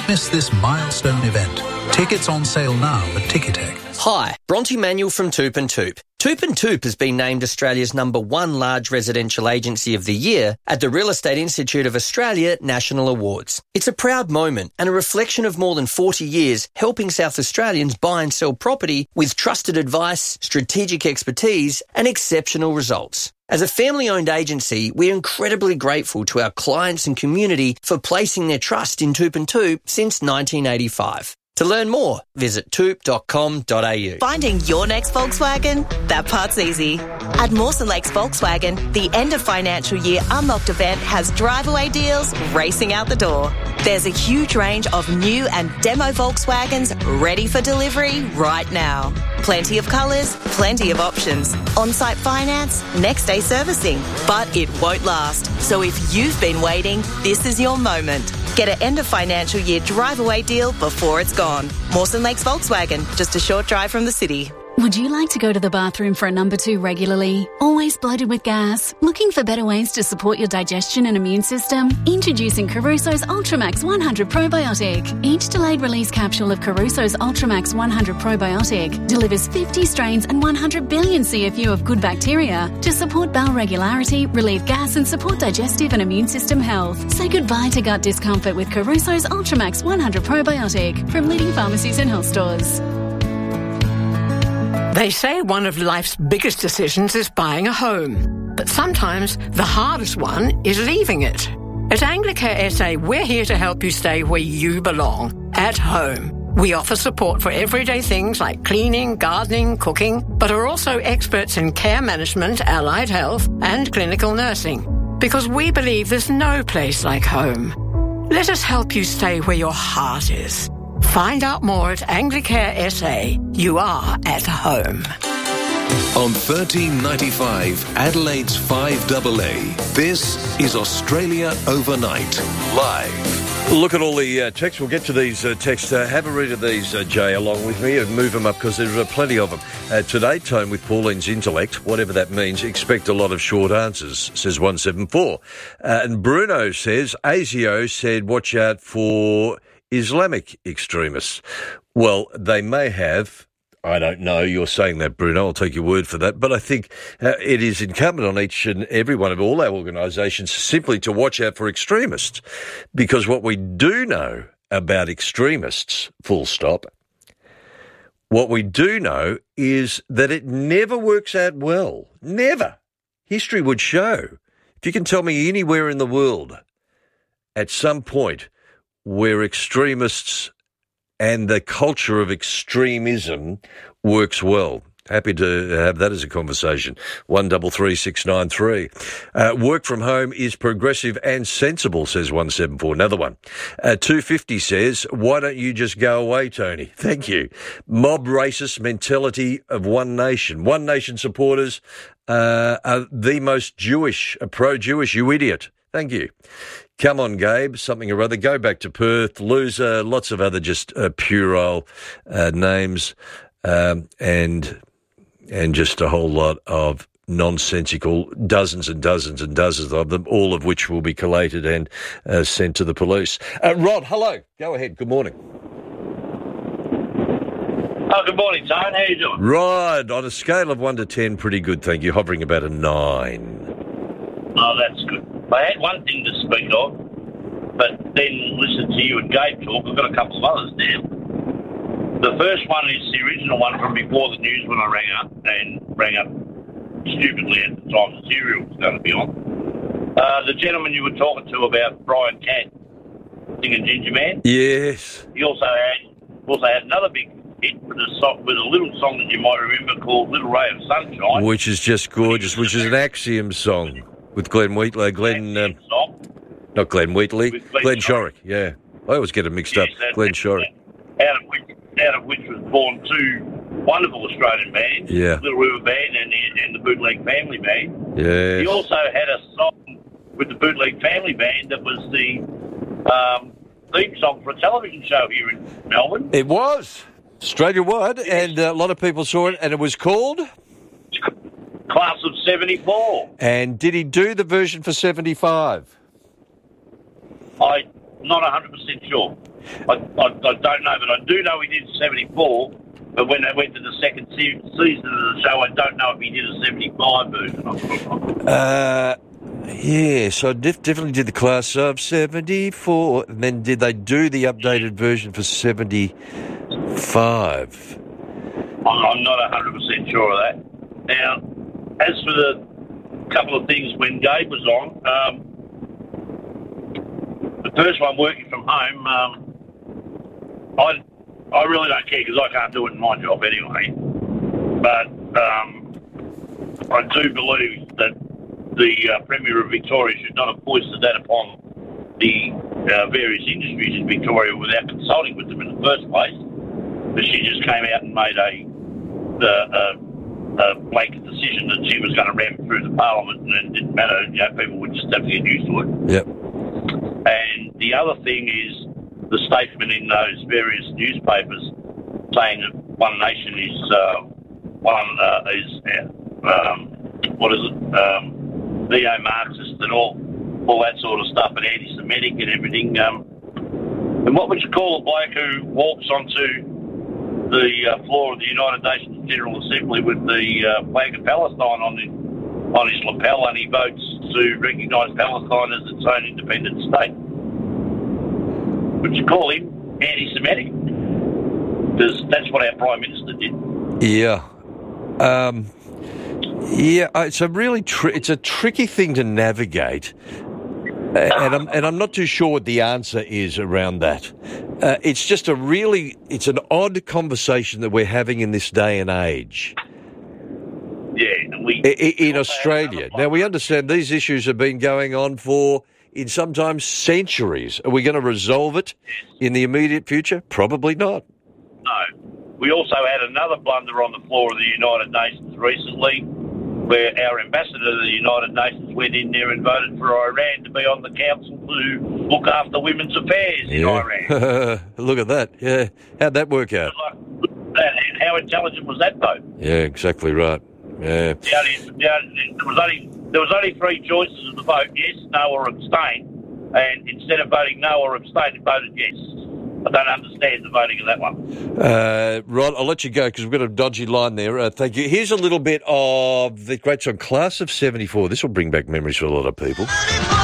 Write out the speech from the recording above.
Don't miss this milestone event. Tickets on sale now at Ticketek. Hi, Bronte Manuel from Toop and Toop. Toop and Toop has been named Australia's #1 large residential agency of the year at the Real Estate Institute of Australia National Awards. It's a proud moment and a reflection of more than 40 years helping South Australians buy and sell property with trusted advice, strategic expertise and exceptional results. As a family-owned agency, we're incredibly grateful to our clients and community for placing their trust in Toop and Toop since 1985. To learn more, visit toop.com.au. Finding your next Volkswagen? That part's easy. At Mawson Lakes Volkswagen, the end of financial year Unlocked event has drive-away deals racing out the door. There's a huge range of new and demo Volkswagens ready for delivery right now. Plenty of colours, plenty of options. On-site finance, next-day servicing. But it won't last. So if you've been waiting, this is your moment. Get an end of financial year drive-away deal before it's gone. Mawson Lakes Volkswagen, just a short drive from the city. Would you like to go to the bathroom for a number 2 regularly? Always bloated with gas? Looking for better ways to support your digestion and immune system? Introducing Caruso's Ultramax 100 Probiotic. Each delayed release capsule of Caruso's Ultramax 100 Probiotic delivers 50 strains and 100 billion CFU of good bacteria to support bowel regularity, relieve gas and support digestive and immune system health. Say goodbye to gut discomfort with Caruso's Ultramax 100 Probiotic from leading pharmacies and health stores. They say one of life's biggest decisions is buying a home. But sometimes the hardest one is leaving it. At Anglicare SA, we're here to help you stay where you belong, at home. We offer support for everyday things like cleaning, gardening, cooking, but are also experts in care management, allied health, and clinical nursing. Because we believe there's no place like home. Let us help you stay where your heart is. Find out more at Anglicare SA. You are at home. On 1395 Adelaide's 5AA, this is Australia Overnight, live. Look at all the texts. We'll get to these texts. Have a read of these, Jay, along with me, and move them up because there's plenty of them. Today, tone with Pauline's intellect, whatever that means, expect a lot of short answers, says 174. And Bruno says, ASIO said, watch out for Islamic extremists. Well, they may have. I don't know. You're saying that, Bruno. I'll take your word for that. But I think it is incumbent on each and every one of all our organisations simply to watch out for extremists. Because what we do know about extremists, full stop, what we do know is that it never works out well. Never. History would show. If you can tell me anywhere in the world at some point where extremists and the culture of extremism works well. Happy to have that as a conversation. 133693. Work from home is progressive and sensible, says 174. Another one. 250 says, why don't you just go away, Tony? Thank you. Mob racist mentality of One Nation. One Nation supporters are the most Jewish, pro-Jewish, you idiot. Thank you. Come on, Gabe, something or other. Go back to Perth, loser, lots of other just puerile names, and just a whole lot of nonsensical, dozens and dozens and dozens of them, all of which will be collated and sent to the police. Rod, hello. Go ahead. Good morning. Oh, good morning, Tone. How you doing? Rod, on a scale of 1 to 10, pretty good, thank you. Hovering about a 9. Oh, that's good. I had one thing to speak of, but then listen to you and Gabe talk. I've got a couple of others now. The first one is the original one from before the news when I rang up stupidly at the time the serial was going to be on. The gentleman you were talking to about Brian Catt singing Ginger Man. Yes. He also had another big hit with a little song that you might remember called Little Ray of Sunshine. Which is just gorgeous, which is an Axiom song. With Glenn Wheatley, not Glenn Wheatley, Glenn Shorrock, yeah. I always get it mixed up, Glenn Shorrock. Out of which was born two wonderful Australian bands, yeah. Little River Band and the Bootleg Family Band. Yeah. He also had a song with the Bootleg Family Band that was the theme song for a television show here in Melbourne. It was, Australia-wide, and a lot of people saw it, and it was called? Class of 74. And did he do the version for 75? I'm not 100% sure. I don't know, but I do know he did 74. But when they went to the second season of the show, I don't know if he did a 75 version. Yeah, so I definitely did the class of 74. And then did they do the updated version for 75? I'm not 100% sure of that. Now, as for the couple of things when Gabe was on, the first one, working from home, I really don't care because I can't do it in my job anyway. But I do believe that the Premier of Victoria should not have foisted that upon the various industries in Victoria without consulting with them in the first place. But she just came out and made a blanket decision that she was going to ram through the Parliament, and it didn't matter. You know, people would just have to get used to it. Yep. And the other thing is the statement in those various newspapers saying that One Nation is neo-Marxist and all that sort of stuff, and anti-Semitic and everything. And what would you call a bloke who walks onto the floor of the United Nations General Assembly with the flag of Palestine on his lapel, and he votes to recognise Palestine as its own independent state? Would you call him anti-Semitic? Because that's what our Prime Minister did. Yeah. It's a really it's a tricky thing to navigate, and I'm not too sure what the answer is around that. It's just it's an odd conversation that we're having in this day and age. Yeah, in Australia. Now, we understand these issues have been going on for, in sometimes centuries. Are we going to resolve it in the immediate future? Probably not. No. We also had another blunder on the floor of the United Nations recently, where our ambassador to the United Nations went in there and voted for Iran to be on the council to look after women's affairs in Iran. Look at that. Yeah. How'd that work out? And how intelligent was that vote? Yeah, exactly right. Yeah. There was only three choices of the vote: yes, no, or abstain. And instead of voting no or abstain, it voted yes. I don't understand the voting of that one. Rod, I'll let you go because we've got a dodgy line there. Thank you. Here's a little bit of the great song Class of 74. This will bring back memories for a lot of people.